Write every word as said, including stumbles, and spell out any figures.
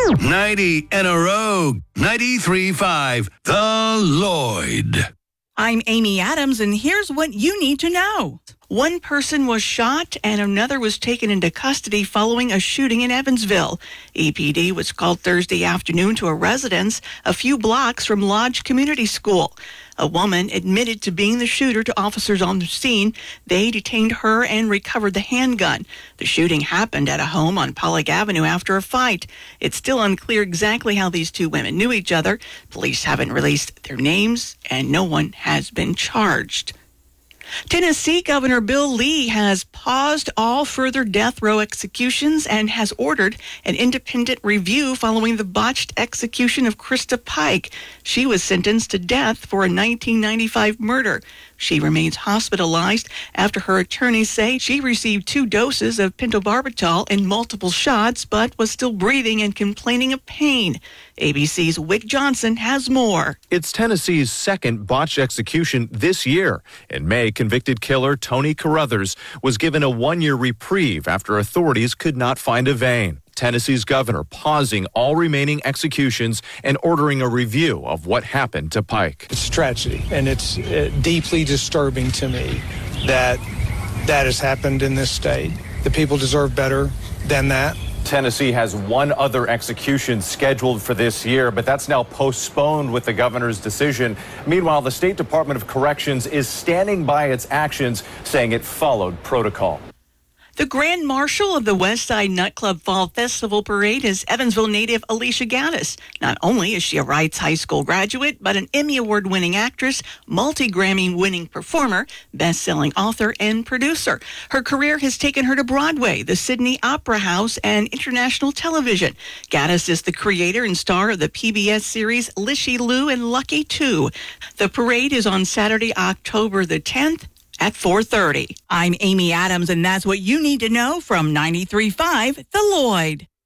ninety in a row. ninety-three point five, The Lloyd. I'm Amy Adams, and here's what you need to know. One person was shot and another was taken into custody following a shooting in Evansville. E P D was called Thursday afternoon to a residence a few blocks from Lodge Community School. A woman admitted to being the shooter to officers on the scene. They detained her and recovered the handgun. The shooting happened at a home on Pollock Avenue after a fight. It's still unclear exactly how these two women knew each other. Police haven't released their names, and no one has been charged. Tennessee Governor Bill Lee has paused all further death row executions and has ordered an independent review following the botched execution of Krista Pike. She was sentenced to death for a nineteen ninety-five murder. She remains hospitalized after her attorneys say she received two doses of pentobarbital and multiple shots, but was still breathing and complaining of pain. A B C's Wick Johnson has more. It's Tennessee's second botched execution this year. In May, convicted killer Tony Carruthers was given a one-year reprieve after authorities could not find a vein. Tennessee's governor pausing all remaining executions and ordering a review of what happened to Pike. It's a tragedy, and it's uh, deeply disturbing to me that that has happened in this state. The people deserve better than that. Tennessee has one other execution scheduled for this year, but that's now postponed with the governor's decision. Meanwhile, the State Department of Corrections is standing by its actions, saying it followed protocol. The Grand Marshal of the Westside Nightclub Fall Festival Parade is Evansville native Alicia Gaddis. Not only is she a Wrights High School graduate, but an Emmy Award-winning actress, multi-Grammy-winning performer, best-selling author, and producer. Her career has taken her to Broadway, the Sydney Opera House, and international television. Gaddis is the creator and star of the P B S series Lishy Lou and Lucky Two. The parade is on Saturday, October the tenth, at four thirty. I'm Amy Adams, and that's what you need to know from ninety-three point five The Lloyd.